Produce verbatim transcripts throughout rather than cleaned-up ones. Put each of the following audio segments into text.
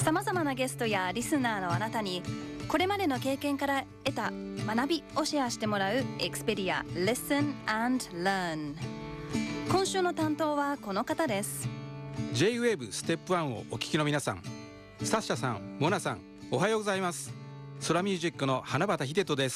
さまざまなゲストやリスナーのあなたにこれまでの経験から得た学びをシェアしてもらうエクスペディア Listen and Learn。 今週の担当はこの方です。 ジェイウェーブ ステップワンをお聞きの皆さん、サッシャさん、モナさん、おはようございます。ソラミュージックの花畑秀人です。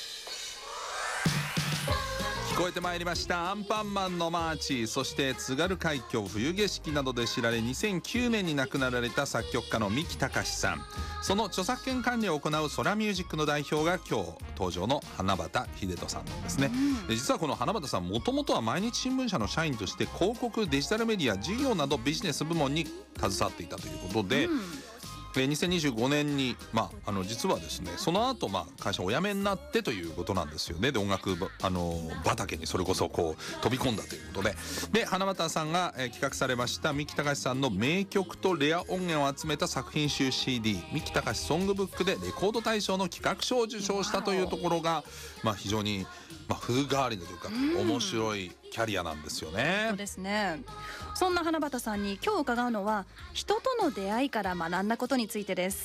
聞こえてまいりました。アンパンマンのマーチ、そして津軽海峡冬景色などで知られにせんきゅうねんに亡くなられた作曲家の三木隆さん、その著作権管理を行うソラミュージックの代表が今日登場の花畑秀人さんなんですね、うん、で実はこの花畑さん、もともとは毎日新聞社の社員として広告、デジタルメディア、事業などビジネス部門に携わっていたということで、うんにせんにじゅうごねんに、まあ、あの実はですね、その後、まあ会社をお辞めになってということなんですよね。で音楽あの畑にそれこそこう飛び込んだということで、で花畑さんが、えー、企画されました三木隆さんの名曲とレア音源を集めた作品集 シーディー 三木隆ソングブックでレコード大賞の企画賞を受賞したというところが、まあ、非常に、まあ、風変わりというか面白いキャリアなんですよね。 そうですね。そんな花畑さんに今日伺うのは人との出会いから学んだことについてです。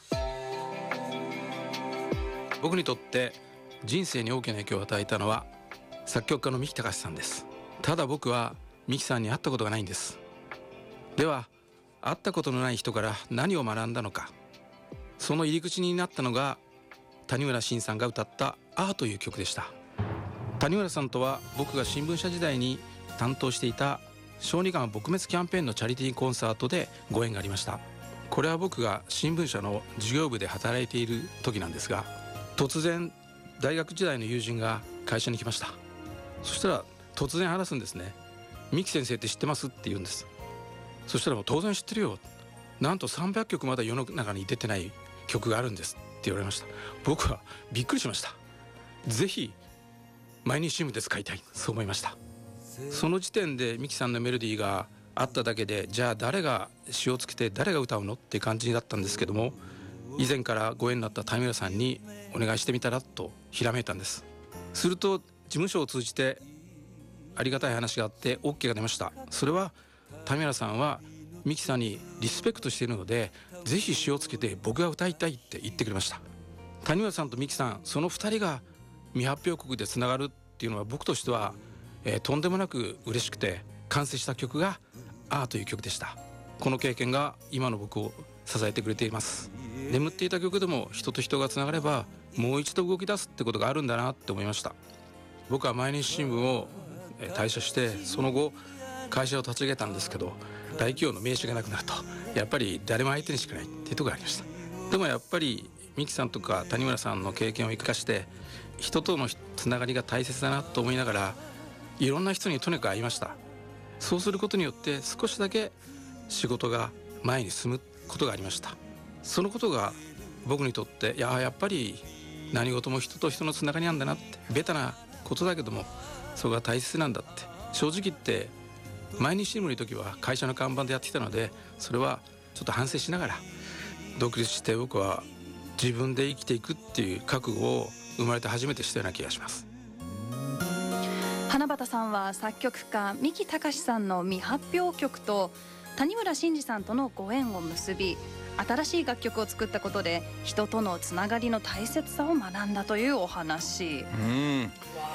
僕にとって人生に大きな影響を与えたのは作曲家の三木隆さんです。ただ僕は三木さんに会ったことがないんです。では会ったことのない人から何を学んだのか、その入り口になったのが谷村新さんが歌った「あー」という曲でした。谷村さんとは僕が新聞社時代に担当していた小児がん撲滅キャンペーンのチャリティーコンサートでご縁がありました。これは僕が新聞社の事業部で働いている時なんですが、突然大学時代の友人が会社に来ました。そしたら突然話すんですね。三木先生って知ってますって言うんです。そしたらもう当然知ってるよ、なんとさんびゃっきょくまだ世の中に出てない曲があるんですって言われました。僕はびっくりしました。ぜひ毎日新聞で使いたい、そう思いました。その時点で三木さんのメロディーがあっただけで、じゃあ誰が詞をつけて誰が歌うのって感じだったんですけども、以前からご縁になった谷村さんにお願いしてみたらとひらめいたんです。すると事務所を通じてありがたい話があって オーケー が出ました。それは谷村さんは三木さんにリスペクトしているので、ぜひ詞をつけて僕が歌いたいって言ってくれました。谷村さんと三木さん、そのふたりが未発表曲でつながるっていうのは僕としては、えー、とんでもなく嬉しくて、完成した曲が「あー」という曲でした。この経験が今の僕を支えてくれています。眠っていた曲でも人と人がつながればもう一度動き出すってことがあるんだなって思いました。僕は毎日新聞を退社して、その後会社を立ち上げたんですけど、大企業の名刺がなくなるとやっぱり誰も相手にしかないっていうところがありました。でもやっぱり三木さんとか谷村さんの経験を生かして人とのつながりが大切だなと思いながら、いろんな人にとにかく会いました。そうすることによって少しだけ仕事が前に進むことがありました。そのことが僕にとって、いややっぱり何事も人と人のつながりなんだなって、ベタなことだけどもそれが大切なんだって、正直言って毎日新聞の時は会社の看板でやってきたので、それはちょっと反省しながら独立して、僕は自分で生きていくっていう覚悟を生まれて初めてしたような気がします。 花畑さんは作曲家三木隆さんの未発表曲と谷村新司さんとのご縁を結び、新しい楽曲を作ったことで人とのつながりの大切さを学んだというお話。 うん